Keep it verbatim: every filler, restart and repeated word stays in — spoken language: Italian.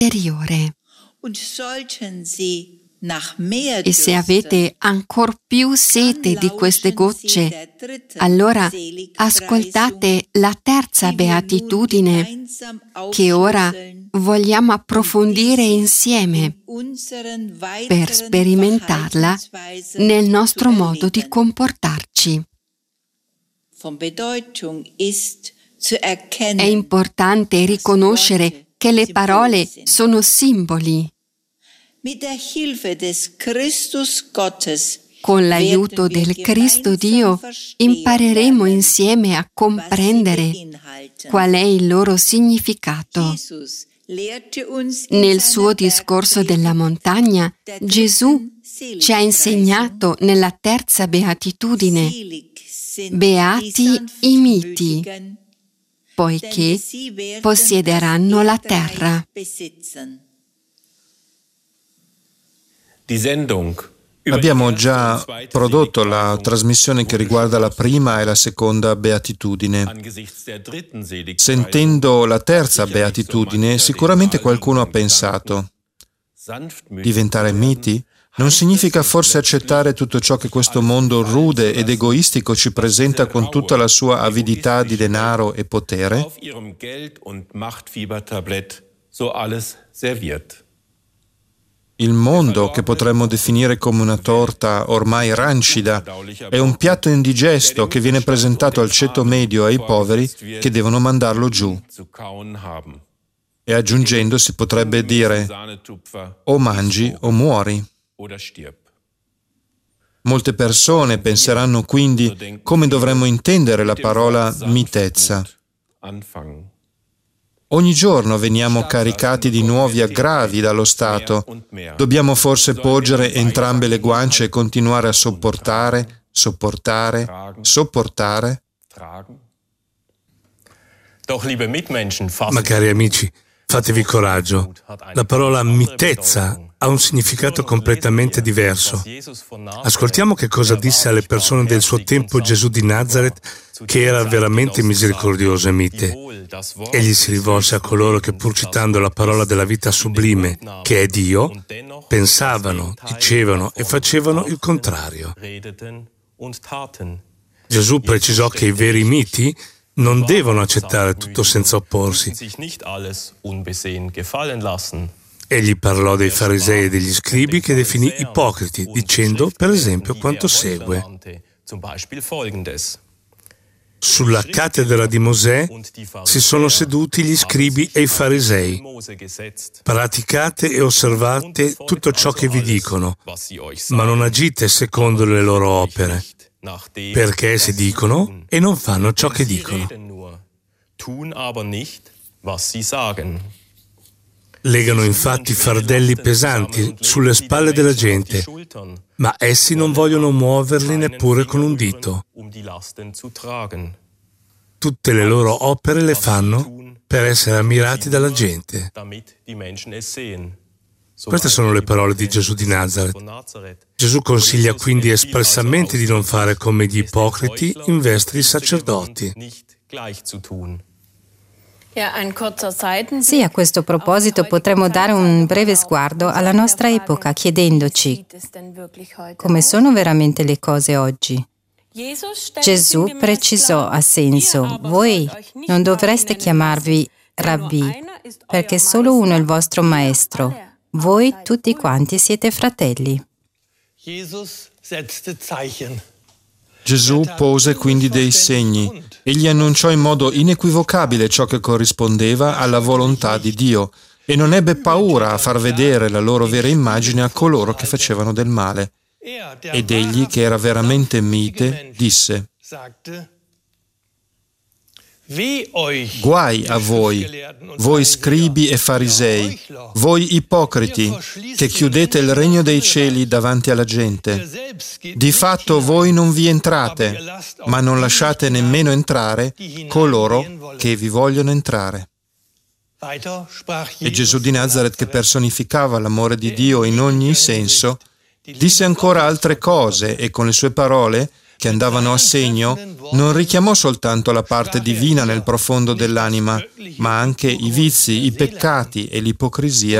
interiore. E se avete ancor più sete di queste gocce, allora ascoltate la terza beatitudine che ora vogliamo approfondire insieme per sperimentarla nel nostro modo di comportarci. È importante riconoscere che le parole sono simboli. Con l'aiuto del Cristo Dio impareremo insieme a comprendere qual è il loro significato. Nel suo discorso della montagna, Gesù ci ha insegnato nella terza beatitudine: beati i miti, poiché possiederanno la terra. Abbiamo già prodotto la trasmissione che riguarda la prima e la seconda beatitudine. Sentendo la terza beatitudine, sicuramente qualcuno ha pensato: diventare miti non significa forse accettare tutto ciò che questo mondo rude ed egoistico ci presenta con tutta la sua avidità di denaro e potere? Il mondo, che potremmo definire come una torta ormai rancida, è un piatto indigesto che viene presentato al ceto medio ai poveri che devono mandarlo giù. E aggiungendo si potrebbe dire: o mangi o muori. Molte persone penseranno quindi come dovremmo intendere la parola mitezza. Ogni giorno veniamo caricati di nuovi aggravi dallo Stato. Dobbiamo forse poggiare entrambe le guance e continuare a sopportare, sopportare, sopportare? Ma cari amici, fatevi coraggio. La parola mitezza ha un significato completamente diverso. Ascoltiamo che cosa disse alle persone del suo tempo Gesù di Nazaret, che era veramente misericordioso e mite. Egli si rivolse a coloro che, pur citando la parola della vita sublime, che è Dio, pensavano, dicevano e facevano il contrario. Gesù precisò che i veri miti non devono accettare tutto senza opporsi. Egli parlò dei farisei e degli scribi, che definì ipocriti, dicendo, per esempio, quanto segue. Sulla cattedra di Mosè si sono seduti gli scribi e i farisei. Praticate e osservate tutto ciò che vi dicono, ma non agite secondo le loro opere, perché si dicono e non fanno ciò che dicono. Legano infatti fardelli pesanti sulle spalle della gente, ma essi non vogliono muoverli neppure con un dito. Tutte le loro opere le fanno per essere ammirati dalla gente. Queste sono le parole di Gesù di Nazaret. Gesù consiglia quindi espressamente di non fare come gli ipocriti in veste di sacerdoti. Sì, a questo proposito potremmo dare un breve sguardo alla nostra epoca, chiedendoci: come sono veramente le cose oggi? Gesù precisò a senso: voi non dovreste chiamarvi rabbì, perché solo uno è il vostro maestro. Voi tutti quanti siete fratelli. Gesù pose quindi dei segni. Egli annunciò in modo inequivocabile ciò che corrispondeva alla volontà di Dio e non ebbe paura a far vedere la loro vera immagine a coloro che facevano del male. Ed egli, che era veramente mite, disse: guai a voi, voi scribi e farisei, voi ipocriti, che chiudete il regno dei cieli davanti alla gente. Di fatto voi non vi entrate, ma non lasciate nemmeno entrare coloro che vi vogliono entrare. E Gesù di Nazaret, che personificava l'amore di Dio in ogni senso, disse ancora altre cose e con le sue parole che andavano a segno, non richiamò soltanto la parte divina nel profondo dell'anima, ma anche i vizi, i peccati e l'ipocrisia